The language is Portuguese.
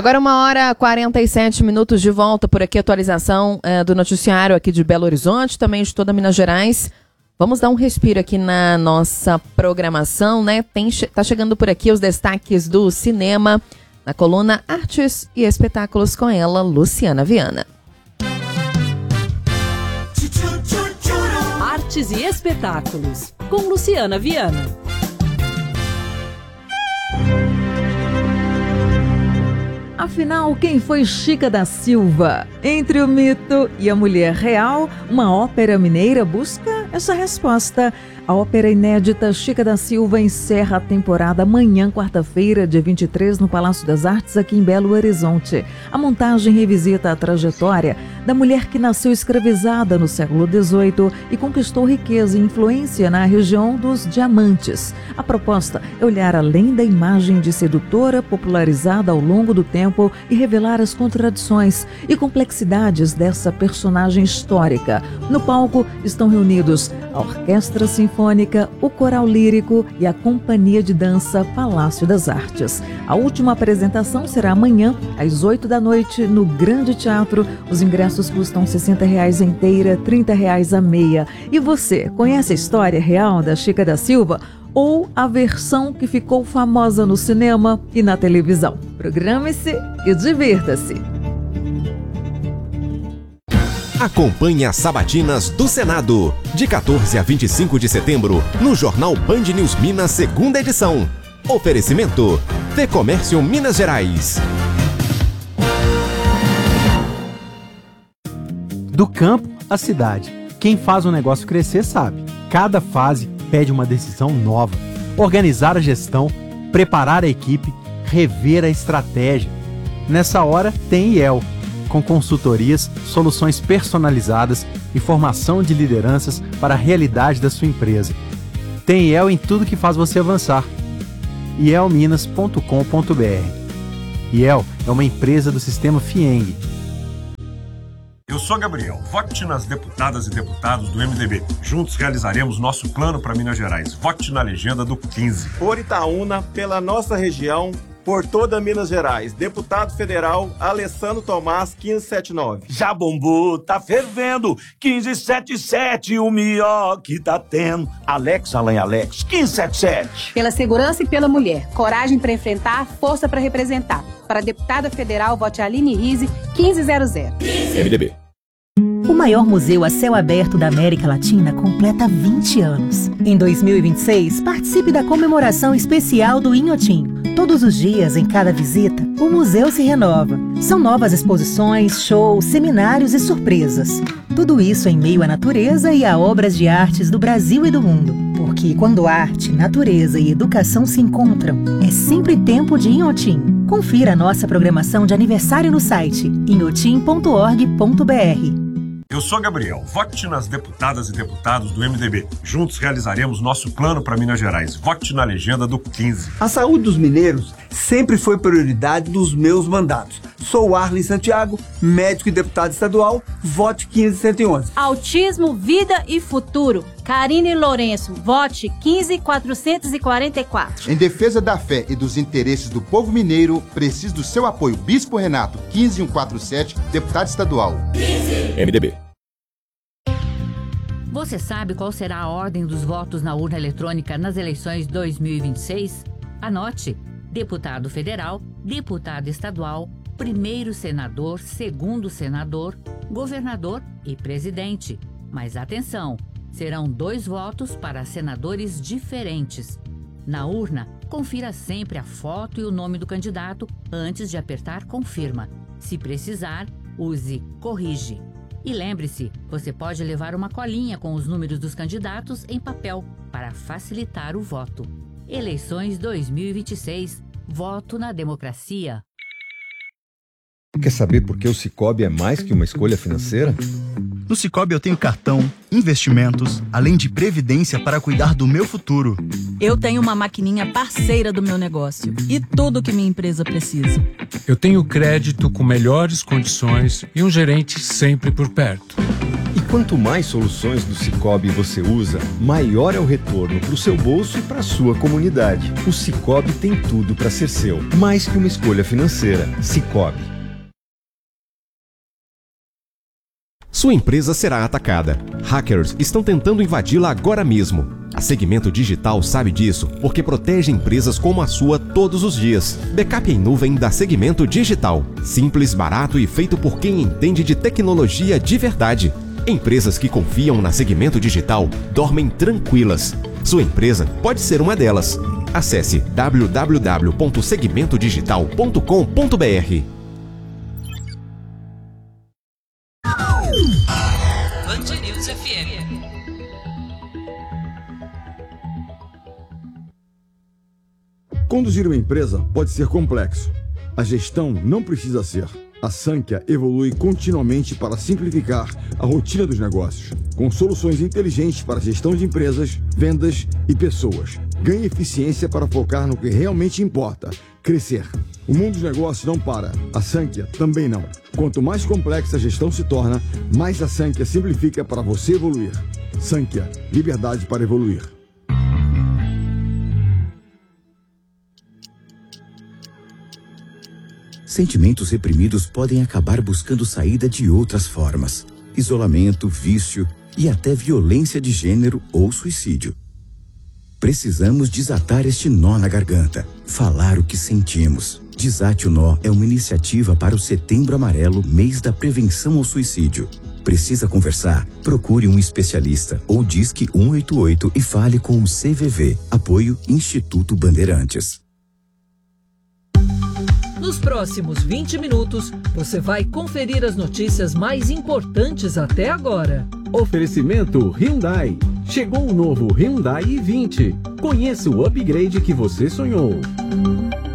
Agora 1h47 de volta por aqui, atualização do noticiário aqui de Belo Horizonte, também de toda Minas Gerais. Vamos dar um respiro aqui na nossa programação, né? Tá chegando por aqui os destaques do cinema, na coluna Artes e Espetáculos com ela, Luciana Viana. Artes e Espetáculos, com Luciana Viana. Afinal, quem foi Chica da Silva? Entre o mito e a mulher real, uma ópera mineira busca essa resposta. A ópera inédita Chica da Silva encerra a temporada amanhã, quarta-feira, dia 23, no Palácio das Artes, aqui em Belo Horizonte. A montagem revisita a trajetória da mulher que nasceu escravizada no século XVIII e conquistou riqueza e influência na região dos diamantes. A proposta é olhar além da imagem de sedutora popularizada ao longo do tempo e revelar as contradições e complexidades dessa personagem histórica. No palco estão reunidos a Orquestra Sinfônica, o Coral Lírico e a Companhia de Dança Palácio das Artes. A última apresentação será amanhã, às 8 da noite, no Grande Teatro. Os ingressos custam R$60 inteira, R$30 a meia. E você, conhece a história real da Chica da Silva? Ou a versão que ficou famosa no cinema e na televisão? Programe-se e divirta-se! Acompanhe as sabatinas do Senado, de 14 a 25 de setembro, no Jornal Band News Minas, segunda edição. Oferecimento: Fecomércio Minas Gerais. Do campo à cidade, quem faz um negócio crescer sabe. Cada fase pede uma decisão nova. Organizar a gestão, preparar a equipe, rever a estratégia. Nessa hora tem IEL, com consultorias, soluções personalizadas e formação de lideranças para a realidade da sua empresa. Tem IEL em tudo que faz você avançar. ielminas.com.br. IEL é uma empresa do Sistema FIENG. Eu sou Gabriel, vote nas deputadas e deputados do MDB. Juntos realizaremos nosso plano para Minas Gerais. Vote na legenda do 15. Por Itaúna, pela nossa região, por toda Minas Gerais. Deputado Federal Alessandro Tomás, 1579. Já bombou, tá fervendo, 1577, o melhor que tá tendo. Alex, Alain Alex, 1577. Pela segurança e pela mulher, coragem para enfrentar, força para representar. Para a deputada federal, vote Aline Rize, 1500. MDB. O maior museu a céu aberto da América Latina completa 20 anos. Em 2026, participe da comemoração especial do Inhotim. Todos os dias, em cada visita, o museu se renova. São novas exposições, shows, seminários e surpresas. Tudo isso em meio à natureza e a obras de artes do Brasil e do mundo. Porque quando arte, natureza e educação se encontram, é sempre tempo de Inhotim. Confira a nossa programação de aniversário no site inhotim.org.br. Eu sou Gabriel, vote nas deputadas e deputados do MDB. Juntos realizaremos nosso plano para Minas Gerais. Vote na legenda do 15. A saúde dos mineiros sempre foi prioridade dos meus mandatos. Sou Arlen Santiago, médico e deputado estadual, vote 15111. Autismo, vida e futuro. Karine Lourenço, vote 15444. Em defesa da fé e dos interesses do povo mineiro, preciso do seu apoio. Bispo Renato, 15147, deputado estadual. 15. MDB. Você sabe qual será a ordem dos votos na urna eletrônica nas eleições 2026? Anote: deputado federal, deputado estadual, primeiro senador, segundo senador, governador e presidente. Mas atenção, serão 2 votos para senadores diferentes. Na urna, confira sempre a foto e o nome do candidato antes de apertar confirma. Se precisar, use corrige. E lembre-se, você pode levar uma colinha com os números dos candidatos em papel para facilitar o voto. Eleições 2026. Voto na democracia. Quer saber por que o Sicoob é mais que uma escolha financeira? No Sicoob eu tenho cartão, investimentos, além de previdência para cuidar do meu futuro. Eu tenho uma maquininha parceira do meu negócio e tudo que minha empresa precisa. Eu tenho crédito com melhores condições e um gerente sempre por perto. E Quanto mais soluções do Sicoob você usa, maior é o retorno para o seu bolso e para a sua comunidade. O Sicoob tem tudo para ser seu, mais que uma escolha financeira. Sicoob. Sua empresa será atacada. Hackers estão tentando invadi-la agora mesmo. A Segmento Digital sabe disso porque protege empresas como a sua todos os dias. Backup em nuvem da Segmento Digital. Simples, barato e feito por quem entende de tecnologia de verdade. Empresas que confiam na Segmento Digital dormem tranquilas. Sua empresa pode ser uma delas. Acesse www.segmentodigital.com.br. Band News FM. Conduzir uma empresa pode ser complexo. A gestão não precisa ser. A Sankhya evolui continuamente para simplificar a rotina dos negócios, com soluções inteligentes para a gestão de empresas, vendas e pessoas. Ganhe eficiência para focar no que realmente importa, crescer. O mundo dos negócios não para, a Sankhya também não. Quanto mais complexa a gestão se torna, mais a Sankhya simplifica para você evoluir. Sankhya, liberdade para evoluir. Sentimentos reprimidos podem acabar buscando saída de outras formas: isolamento, vício e até violência de gênero ou suicídio. Precisamos desatar este nó na garganta, falar o que sentimos. Desate o Nó é uma iniciativa para o Setembro Amarelo, mês da prevenção ao suicídio. Precisa conversar? Procure um especialista ou disque 188 e fale com o CVV. Apoio Instituto Bandeirantes. Nos próximos 20 minutos, você vai conferir as notícias mais importantes até agora. Oferecimento Hyundai. Chegou o novo Hyundai i20. Conheça o upgrade que você sonhou.